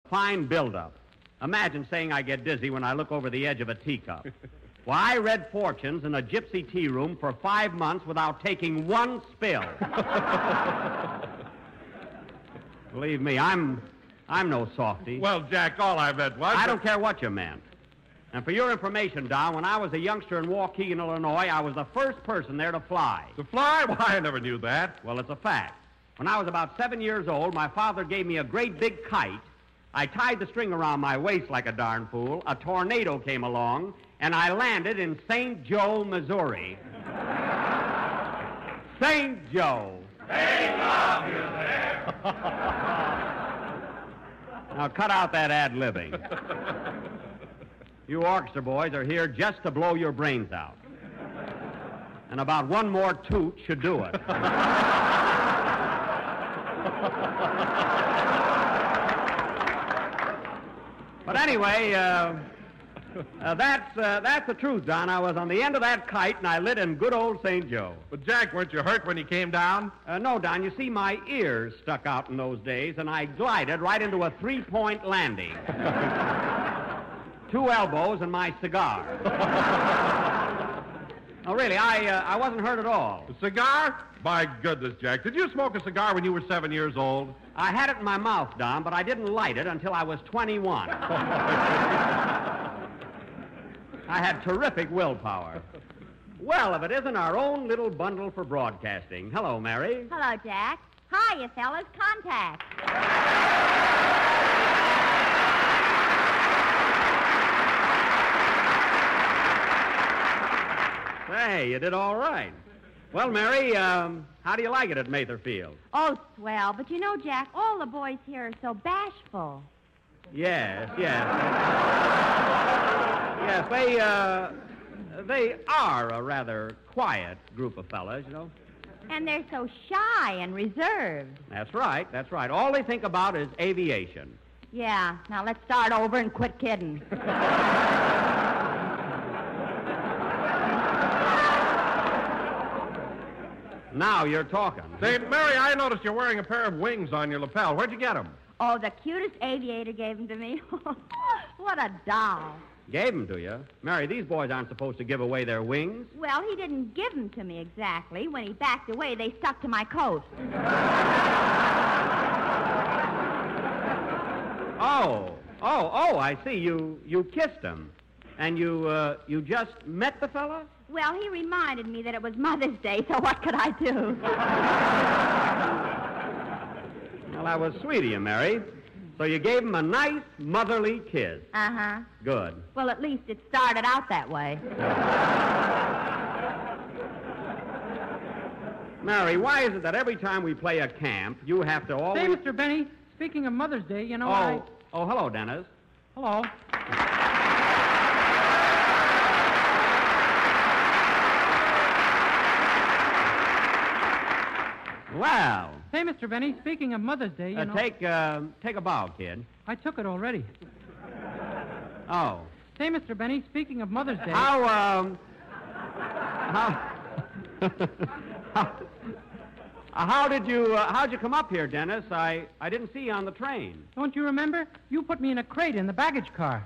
Fine build-up. Imagine saying I get dizzy when I look over the edge of a teacup. Why, I read fortunes in a gypsy tea room for 5 months without taking one spill. Believe me, I'm no softy. Well, Jack, all I meant was... I don't care what you meant. And for your information, Don, when I was a youngster in Waukegan, Illinois, I was the first person there to fly. To fly? Why, I never knew that. Well, it's a fact. When I was about 7 years old, my father gave me a great big kite. I tied the string around my waist like a darn fool. A tornado came along, and I landed in St. Joe, Missouri. St. Joe. They love you there. Now, cut out that ad-libbing. You orchestra boys are here just to blow your brains out. And about one more toot should do it. But anyway, that's the truth, Don. I was on the end of that kite, and I lit in good old St. Joe. But, Jack, weren't you hurt when you came down? No, Don. You see, my ears stuck out in those days, and I glided right into a 3-point landing. 2 elbows and my cigar. No, really, I wasn't hurt at all. A cigar? My goodness, Jack. Did you smoke a cigar when you were 7 years old? I had it in my mouth, Don, but I didn't light it until I was 21. I had terrific willpower. Well, if it isn't our own little bundle for broadcasting. Hello, Mary. Hello, Jack. Hi, you fellas. Contact. Say, you did all right. Well, Mary, how do you like it at Matherfield? Oh, swell. But you know, Jack, all the boys here are so bashful. Yes. Yes, they are a rather quiet group of fellas, you know. And they're so shy and reserved. That's right. All they think about is aviation. Yeah. Now let's start over and quit kidding. Now you're talking. Say, Mary, I noticed you're wearing a pair of wings on your lapel. Where'd you get them? Oh, the cutest aviator gave them to me. What a doll. Gave them to you? Mary, these boys aren't supposed to give away their wings. Well, he didn't give them to me exactly. When he backed away, they stuck to my coat. Oh, I see. You kissed him. And you just met the fella? Well, he reminded me that it was Mother's Day, so what could I do? Well, that was sweet of you, Mary. So you gave him a nice motherly kiss. Uh-huh. Good. Well, at least it started out that way. Mary, why is it that every time we play a camp, you have to always... Say, Mr. Benny, speaking of Mother's Day, you know Oh, hello, Dennis. Hello. Well... Say, Mr. Benny, speaking of Mother's Day, you know... Take a bow, kid. I took it already. Oh. Say, Mr. Benny, speaking of Mother's Day... How'd you come up here, Dennis? I didn't see you on the train. Don't you remember? You put me in a crate in the baggage car.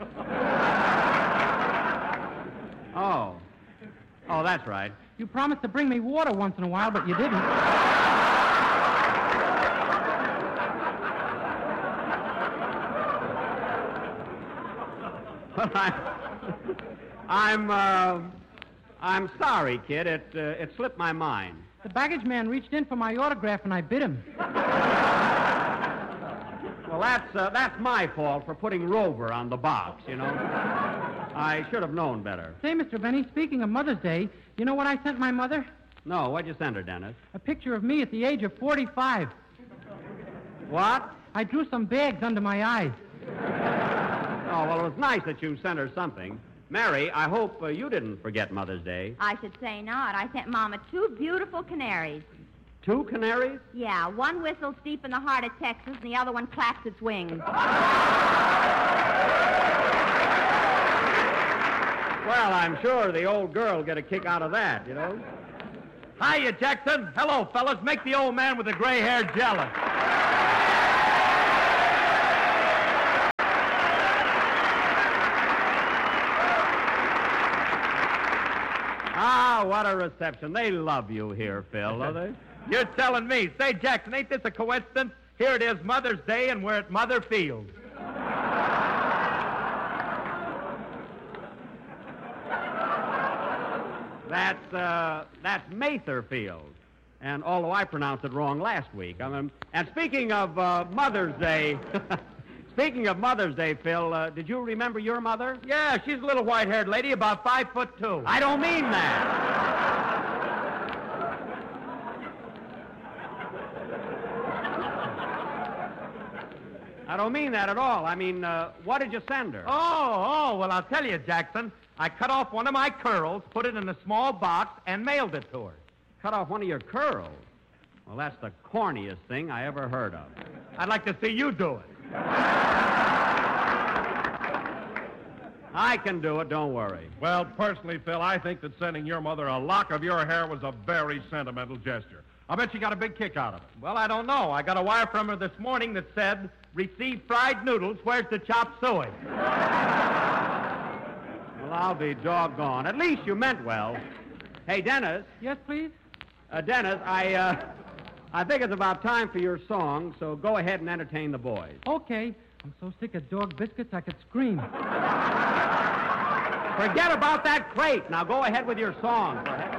Oh, that's right. You promised to bring me water once in a while, but you didn't. Well, I'm sorry, kid. It slipped my mind. The baggage man reached in for my autograph, and I bit him. Well, that's my fault for putting Rover on the box, you know. I should have known better. Say, Mr. Benny, speaking of Mother's Day, you know what I sent my mother? No, what'd you send her, Dennis? A picture of me at the age of 45. What? I drew some bags under my eyes. Oh, well, it was nice that you sent her something. Mary, I hope you didn't forget Mother's Day. I should say not. I sent Mama 2 beautiful canaries. 2 canaries? Yeah, one whistles deep in the heart of Texas, and the other one claps its wings. Well, I'm sure the old girl will get a kick out of that, you know. Hiya, Jackson. Hello, fellas. Make the old man with the gray hair jealous. Well, what a reception. They love you here, Phil, do they? You're telling me. Say, Jackson, ain't this a coincidence? Here it is Mother's Day, and we're at Mother Field. That's Mather Field. And although I pronounced it wrong last week. And speaking of Mother's Day, Phil, did you remember your mother? Yeah, she's a little white-haired lady, about 5'2". I don't mean that. I don't mean that at all. I mean, what did you send her? Well, I'll tell you, Jackson. I cut off one of my curls, put it in a small box, and mailed it to her. Cut off one of your curls? Well, that's the corniest thing I ever heard of. I'd like to see you do it. I can do it, don't worry. Well, personally, Phil, I think that sending your mother a lock of your hair was a very sentimental gesture. I bet she got a big kick out of it. Well, I don't know. I got a wire from her this morning that said, "Received fried noodles. Where's the chop suey?" Well, I'll be doggone. At least you meant well. Hey, Dennis. Yes, please? Dennis, I think it's about time for your song, so go ahead and entertain the boys. Okay. I'm so sick of dog biscuits I could scream. Forget about that crate. Now go ahead with your song. For heaven's